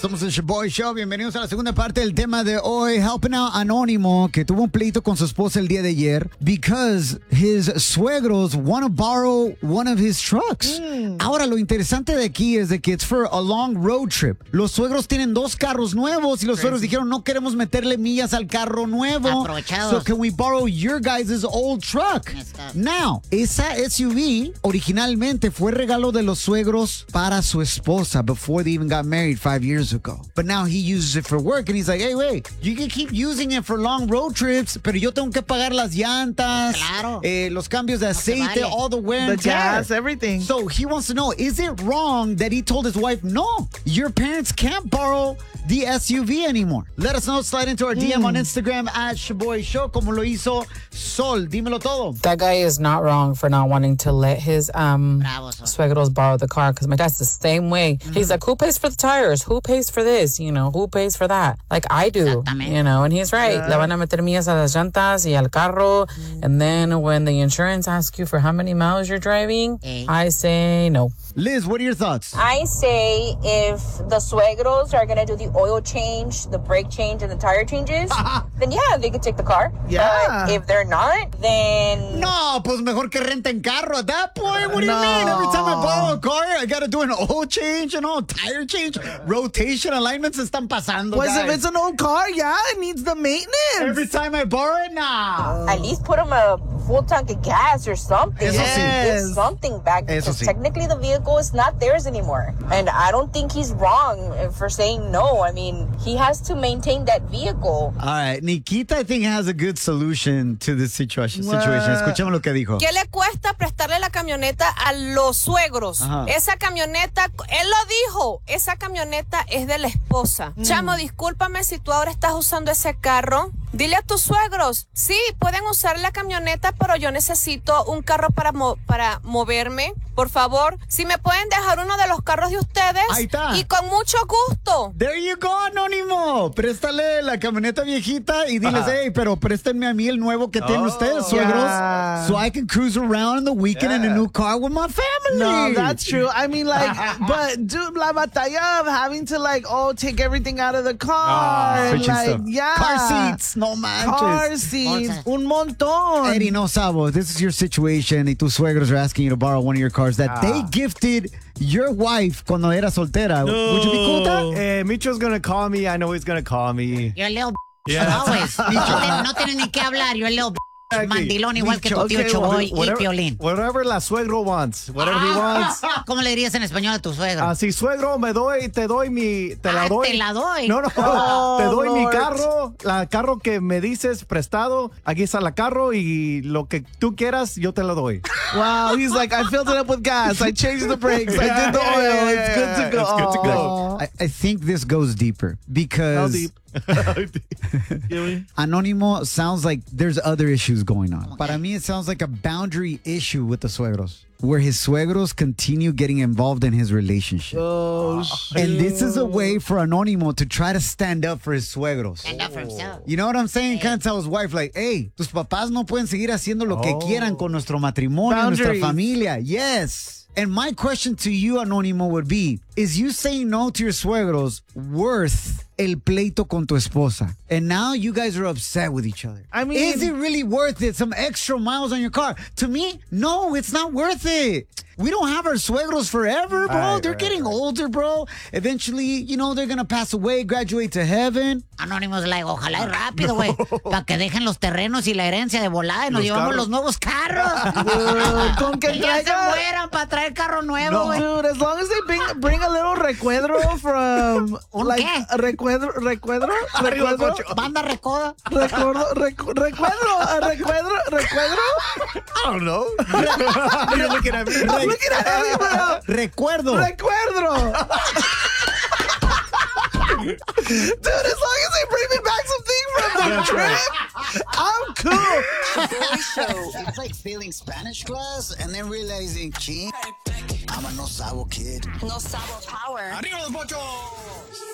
Somos el Shaboy Show. Bienvenidos a la segunda parte del tema de hoy. Helping out Anónimo, que tuvo un pleito con su esposa el día de ayer because his suegros want to borrow one of his trucks. Ahora, lo interesante de aquí es de que it's for a long road trip. Los suegros tienen 2 carros nuevos y los suegros dijeron, no queremos meterle millas al carro nuevo. Aprovechados. So can we borrow your guys' old truck? Now, esa SUV originalmente fue regalo de los suegros para su esposa before they even got married 5 years ago. But now he uses it for work and he's like, hey, wait, you can keep using it for long road trips, pero yo tengo que pagar las llantas, los cambios de aceite, all the wear and the gas, everything. So he wants to know, is it wrong that he told his wife, no, your parents can't borrow the SUV anymore? Let us know. Slide into our DM on Instagram at Shaboy Show, como lo hizo Sol. Dímelo todo. That guy is not wrong for not wanting to let his suegros borrow the car, because my dad's the same way. He's like, who pays for the tires? Who pays for this? You know, who pays for that? Like I do, you know, and he's right. Le van a meter millas a las llantas y al carro. And then when the insurance asks you for how many miles you're driving, I say no. Liz, what are your thoughts? I say if the suegros are going to do the oil change, the brake change, and the tire changes, then yeah, they could take the car. Yeah. But if they're not, then... No, pues mejor que renten carro at that point. What do you mean? Every time I borrow a car, I got to do an oil change and all, tire change, rotation, alignments están pasando, Pues guys. if it's an old car, yeah, it needs the maintenance. Every time I borrow it, nah. At least put them a full tank of gas or something. Eso sí. Give something back. Eso Because sí. technically the vehicle is not theirs anymore. And I don't think he's wrong for saying no. I mean, he has to maintain that vehicle. All right, Nikita, I think, has a good solution to this situation. Escuchemos lo que dijo. ¿Qué le cuesta prestarle la camioneta a los suegros? Ajá. Esa camioneta, él lo dijo, esa camioneta es de la esposa. Chamo, discúlpame si tú ahora estás usando ese carro. Dile a tus suegros, sí, pueden usar la camioneta, pero yo necesito un carro para moverme. Por favor, si me pueden dejar uno de los carros de ustedes. Ahí está. Y con mucho gusto. There you go, Anónimo. Préstale la camioneta viejita y diles, hey, pero préstenme a mí el nuevo que tienen ustedes, suegros, so I can cruise around in the weekend in a new car with my family. No, that's true. I mean, like, but dude, la batalla of having to like, take everything out of the car. And, switching like, stuff. yeah. Car seats, no manches. Car seats, un montón. Eddie, no sabo, this is your situation y tus suegros are asking you to borrow one of your cars that they gifted your wife cuando era soltera. Would you be cool with that? Micho's gonna call me. I know he's gonna call me. You're a little Yeah. always. No tienes ni que hablar. You're a little mandilón igual que tu tío Choboy y Piolín. Whatever la suegro wants. Whatever he wants. ¿Cómo le dirías en español a tu suegro? Así, suegro, te la doy. Te la doy. No, te doy mi Lord. carro, la carro que me dices prestado. Aquí está la carro y lo que tú quieras, yo te lo doy. Wow, he's like, I filled it up with gas. I changed the brakes. I did the oil. It's good to go. It's good to go. I think this goes deeper because How deep? Anónimo sounds like there's other issues going on. Para mí, it sounds like a boundary issue with the suegros, where his suegros continue getting involved in his relationship. Oh, shit. And this is a way for Anónimo to try to stand up for his suegros. Stand up for himself. You know what I'm saying? Can't tell his wife, like, hey, tus papás no pueden seguir haciendo lo que quieran con nuestro matrimonio, nuestra Boundaries. familia. Yes. And my question to you, Anónimo, would be, is you saying no to your suegros worth el pleito con tu esposa? And now you guys are upset with each other. I mean- is it really worth it? Some extra miles on your car? To me, no, it's not worth it. We don't have our suegros forever, bro. They're getting older, bro. Eventually, you know, they're going to pass away, graduate to heaven. Anónimos, like, ojalá y rápido, güey. Para que dejen los terrenos y la herencia de volada y nos llevamos carros. los nuevos carros. Con que Que ya se traiga- mueran para traer carro nuevo, güey. Dude, as long as they bring a little recuadro from ¿Un like qué? recuadro Banda recoda. recuadro. I don't know. You're looking at me. I'm looking at him, bro. Recuerdo. Recuadro. Dude, as long as they bring me back something from the trip, I'm cool. It's like failing Spanish class and then realizing, I'm a no sabo kid. No sabo power. Arriba los Pochos.